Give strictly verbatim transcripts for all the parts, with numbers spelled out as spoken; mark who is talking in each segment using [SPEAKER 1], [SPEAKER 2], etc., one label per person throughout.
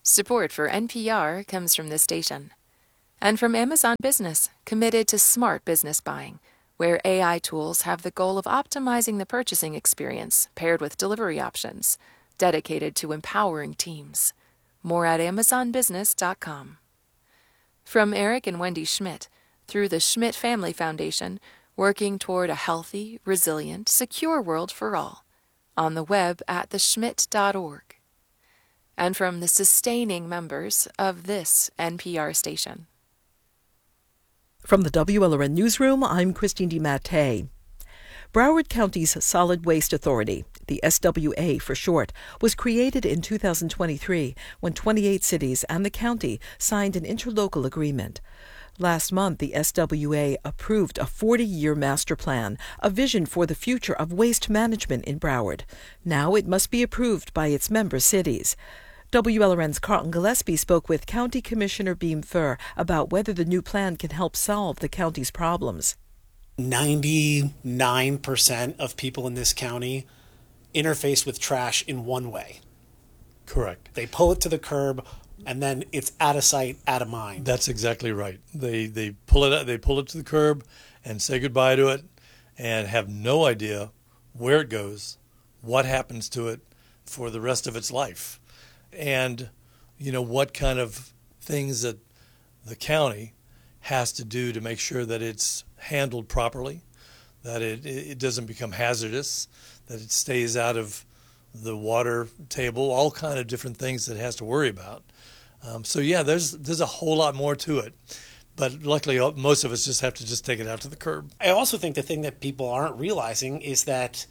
[SPEAKER 1] Support for N P R comes from this station. And from Amazon Business, committed to smart business buying, where A I tools have the goal of optimizing the purchasing experience paired with delivery options, dedicated to empowering teams. More at amazon business dot com. From Eric and Wendy Schmidt, through the Schmidt Family Foundation, working toward a healthy, resilient, secure world for all. On the web at the schmidt dot org. And from the sustaining members of this N P R station.
[SPEAKER 2] From the W L R N Newsroom, I'm Christine DiMattei. Broward County's Solid Waste Authority, the S W A for short, was created in two thousand twenty-three when twenty-eight cities and the county signed an interlocal agreement. Last month, the S W A approved a forty-year master plan, a vision for the future of waste management in Broward. Now it must be approved by its member cities. W L R N's Carlton Gillespie spoke with County Commissioner Beam Fur about whether the new plan can help solve the county's problems.
[SPEAKER 3] ninety-nine percent of people in this county interface with trash in one way.
[SPEAKER 4] Correct.
[SPEAKER 3] They pull it to the curb, and then it's out of sight, out of mind.
[SPEAKER 4] That's exactly right. They they pull it they pull it to the curb and say goodbye to it, and have no idea where it goes, what happens to it for the rest of its life, and you know what kind of things that the county has to do to make sure that it's handled properly, that it it doesn't become hazardous, that it stays out of the water table, all kind of different things that it has to worry about. Um, so yeah, there's there's a whole lot more to it, but luckily most of us just have to just take it out to the curb.
[SPEAKER 3] I also think the thing that people aren't realizing is that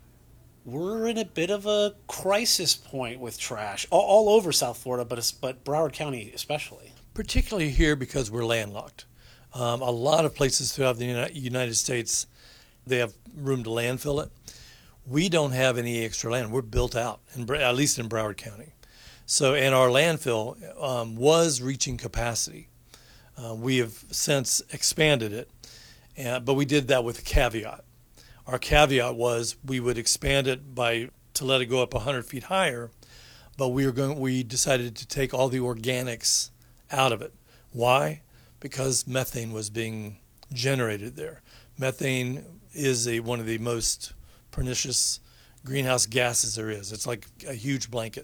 [SPEAKER 3] we're in a bit of a crisis point with trash all, all over South Florida, but but Broward County especially.
[SPEAKER 4] Particularly here because we're landlocked. Um, a lot of places throughout the United States, they have room to landfill it. We don't have any extra land. We're built out, in, at least in Broward County. So, and our landfill um, was reaching capacity. Uh, we have since expanded it, uh, but we did that with a caveat. Our caveat was we would expand it by to let it go up one hundred feet higher, but we were going. We decided to take all the organics out of it. Why? Because methane was being generated there. Methane is a, one of the most pernicious greenhouse gases there is. It's like a huge blanket.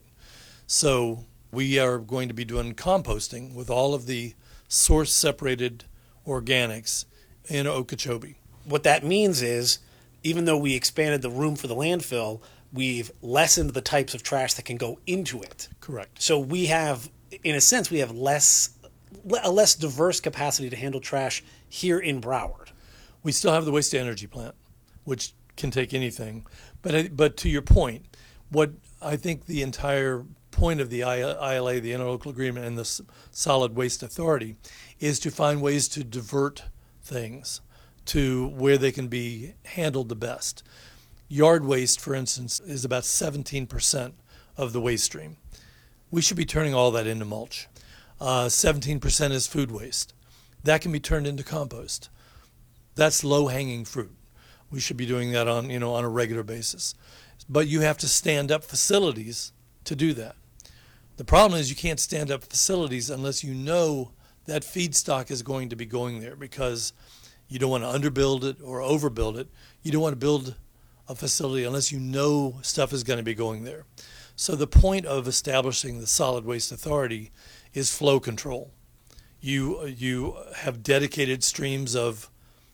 [SPEAKER 4] So we are going to be doing composting with all of the source-separated organics in Okeechobee.
[SPEAKER 3] What that means is, even though we expanded the room for the landfill, we've lessened the types of trash that can go into it.
[SPEAKER 4] Correct.
[SPEAKER 3] So we have, in a sense, we have less a less diverse capacity to handle trash here in Broward.
[SPEAKER 4] We still have the waste-to-energy plant, which can take anything. But but to your point, what I think the entire point of the I L A, the Interlocal Agreement, and the Solid Waste Authority is to find ways to divert things to where they can be handled the best. Yard waste, for instance, is about seventeen percent of the waste stream. We should be turning all that into mulch. Uh, seventeen percent is food waste. That can be turned into compost. That's low-hanging fruit. We should be doing that on, you know, on a regular basis. But you have to stand up facilities to do that. The problem is you can't stand up facilities unless you know that feedstock is going to be going there, because you don't want to underbuild it or overbuild it. You don't want to build a facility unless you know stuff is going to be going there. So the point of establishing the Solid Waste Authority is flow control. You you have dedicated streams of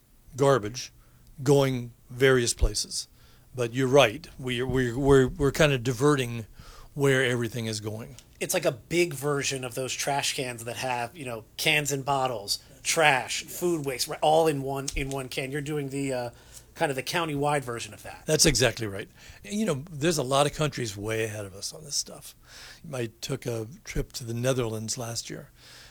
[SPEAKER 4] garbage going various places, but you're right. We we we're we're kind of diverting where everything is going.
[SPEAKER 3] It's like a big version of those trash cans that have, you know, cans and bottles, trash, food waste, right, all in one in one can. You're doing the uh, kind of the county-wide version of that.
[SPEAKER 4] That's exactly right. You know, there's a lot of countries way ahead of us on this stuff. I took a trip to the Netherlands last year,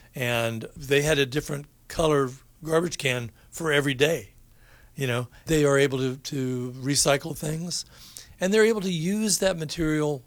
[SPEAKER 4] and they had a different color garbage can for every day. You know, they are able to, to recycle things, and they're able to use that material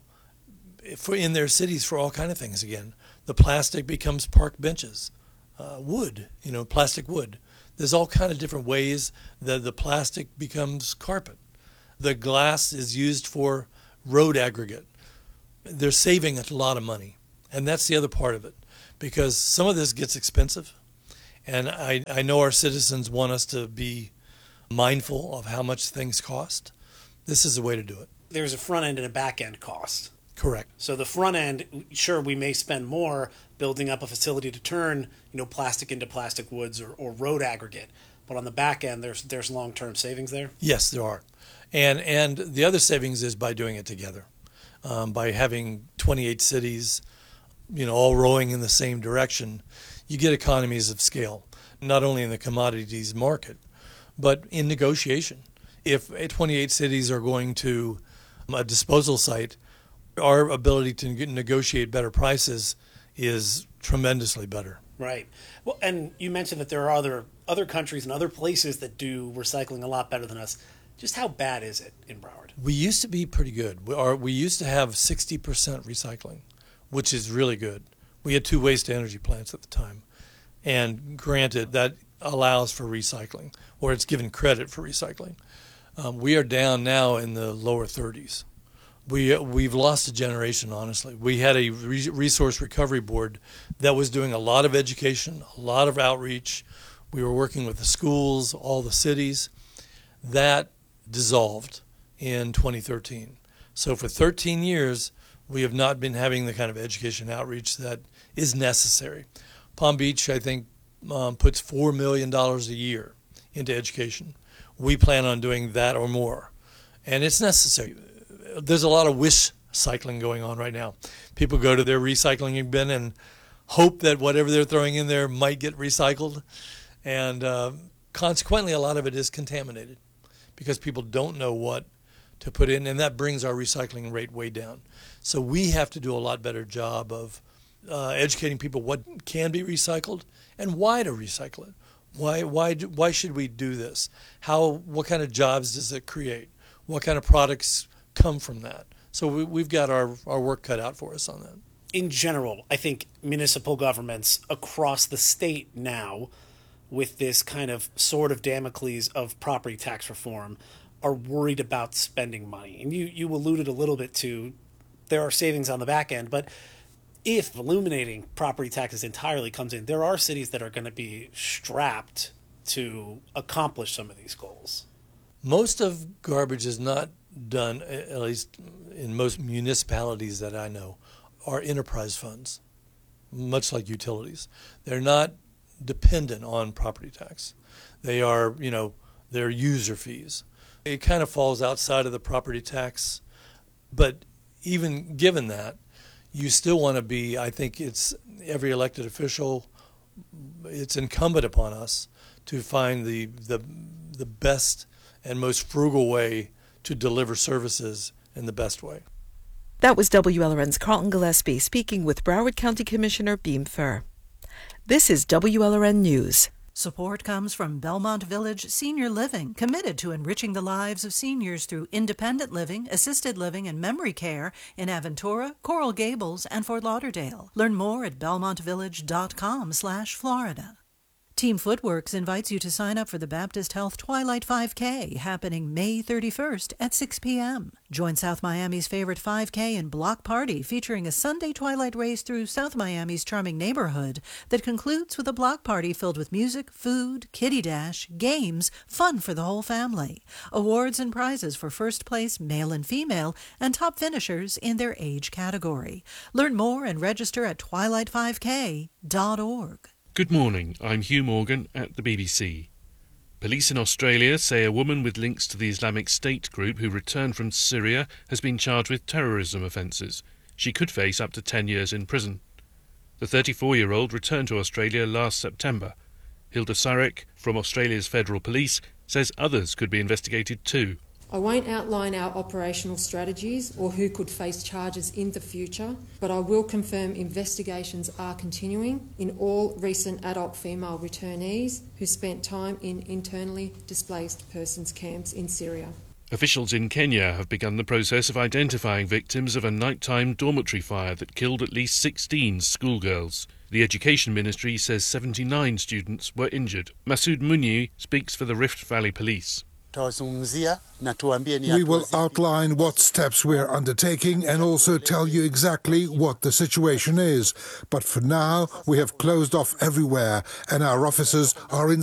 [SPEAKER 4] for in their cities for all kind of things again. The plastic becomes park benches, uh, wood, you know, plastic wood. There's all kind of different ways that the plastic becomes carpet. The glass is used for road aggregate. They're saving a lot of money, And that's the other part of it, because some of this gets expensive. And I, I know our citizens want us to be mindful of how much things cost. This is the way to do it.
[SPEAKER 3] There's a front end and a back end cost.
[SPEAKER 4] Correct.
[SPEAKER 3] So the front end, sure, we may spend more building up a facility to turn, you know, plastic into plastic woods or, or road aggregate. But on the back end, there's there's long-term savings there?
[SPEAKER 4] Yes, there are. And and the other savings is by doing it together, um, by having twenty-eight cities, you know, all rowing in the same direction. You get economies of scale, not only in the commodities market, but in negotiation. If twenty-eight cities are going to a disposal site, our ability to negotiate better prices is tremendously better.
[SPEAKER 3] Right. Well, and you mentioned that there are other other countries and other places that do recycling a lot better than us. Just how bad is it in Broward?
[SPEAKER 4] We used to be pretty good. We, are, we used to have sixty percent recycling, which is really good. We had two waste-to-energy plants at the time. And granted, that allows for recycling, or it's given credit for recycling. Um, we are down now in the lower thirties. We, we've lost a generation, honestly. We had a re- resource recovery board that was doing a lot of education, a lot of outreach. We were working with the schools, all the cities. That dissolved in twenty thirteen. So for thirteen years, we have not been having the kind of education outreach that is necessary. Palm Beach, I think, um, puts four million dollars a year into education. We plan on doing that or more. And it's necessary. There's a lot of wish cycling going on right now. People go to their recycling bin and hope that whatever they're throwing in there might get recycled. And uh, consequently, a lot of it is contaminated because people don't know what to put in, and that brings our recycling rate way down. So we have to do a lot better job of uh, educating people what can be recycled and why to recycle it. Why why do, why should we do this? How what kind of jobs does it create? What kind of products come from that? So we, we've got our, our work cut out for us on that.
[SPEAKER 3] In general, I think municipal governments across the state now, with this kind of sword of Damocles of property tax reform, are worried about spending money. And you, you alluded a little bit to there are savings on the back end, but if eliminating property taxes entirely comes in, there are cities that are going to be strapped to accomplish some of these goals.
[SPEAKER 4] Most of garbage is not done, at least in most municipalities that I know, are enterprise funds, much like utilities. They're not dependent on property tax. They are, you know, they're user fees. It kind of falls outside of the property tax, but even given that, you still want to be, I think it's every elected official, it's incumbent upon us to find the the the best and most frugal way to deliver services in the best way.
[SPEAKER 2] That was W L R N's Carlton Gillespie speaking with Broward County Commissioner Beam Fur. This is W L R N News.
[SPEAKER 5] Support comes from Belmont Village Senior Living, committed to enriching the lives of seniors through independent living, assisted living, and memory care in Aventura, Coral Gables, and Fort Lauderdale. Learn more at belmontvillage.com slash Florida. Team Footworks invites you to sign up for the Baptist Health Twilight five K, happening May thirty-first at six p.m. Join South Miami's favorite five K and block party, featuring a Sunday twilight race through South Miami's charming neighborhood that concludes with a block party filled with music, food, kiddie dash, games, fun for the whole family. Awards and prizes for first place male and female, and top finishers in their age category. Learn more and register at twilight five k dot org.
[SPEAKER 6] Good morning, I'm Hugh Morgan at the B B C. Police in Australia say a woman with links to the Islamic State group who returned from Syria has been charged with terrorism offences. She could face up to ten years in prison. The thirty-four-year-old returned to Australia last September. Hilda Surrick from Australia's Federal Police says others could be investigated too.
[SPEAKER 7] I won't outline our operational strategies or who could face charges in the future, but I will confirm investigations are continuing in all recent adult female returnees who spent time in internally displaced persons camps in Syria.
[SPEAKER 6] Officials in Kenya have begun the process of identifying victims of a nighttime dormitory fire that killed at least sixteen schoolgirls. The Education Ministry says seventy-nine students were injured. Masood Munyi speaks for the Rift Valley Police.
[SPEAKER 8] We will outline what steps we're undertaking and also tell you exactly what the situation is. But for now, we have closed off everywhere and our officers are in